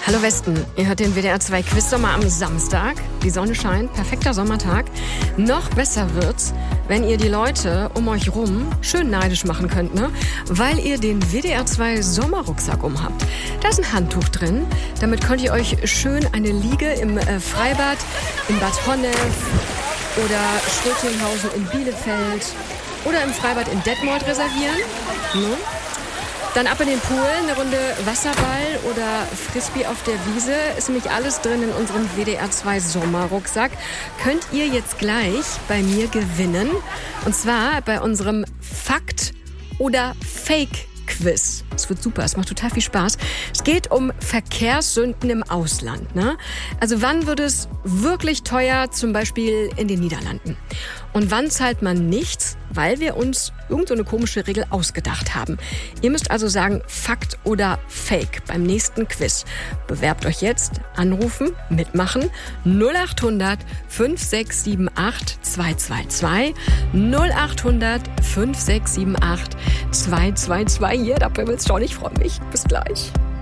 Hallo Westen, ihr hört den WDR 2 Quiz-Sommer am Samstag. Die Sonne scheint, perfekter Sommertag. Noch besser wird's, wenn ihr die Leute um euch rum schön neidisch machen könnt, ne? Weil ihr den WDR 2 Sommerrucksack umhabt. Da ist ein Handtuch drin. Damit könnt ihr euch schön eine Liege im Freibad in Bad Honnef oder Schrötinghausen in Bielefeld oder im Freibad in Detmold reservieren. Ne? Dann ab in den Pool, eine Runde Wasserball oder Frisbee auf der Wiese. Ist nämlich alles drin in unserem WDR 2 Sommerrucksack. Könnt ihr jetzt gleich bei mir gewinnen. Und zwar bei unserem Fakt- oder Fake-Quiz. Es wird super, es macht total viel Spaß. Es geht um Verkehrssünden im Ausland. Ne? Also wann wird es wirklich teuer, zum Beispiel in den Niederlanden? Und wann zahlt man nichts, weil wir uns irgendeine komische Regel ausgedacht haben? Ihr müsst also sagen, Fakt oder Fake beim nächsten Quiz. Bewerbt euch jetzt, anrufen, mitmachen. 0800 5678 222. 0800 5678 222. Hier, dafür will's schon. Ich freue mich. Bis gleich.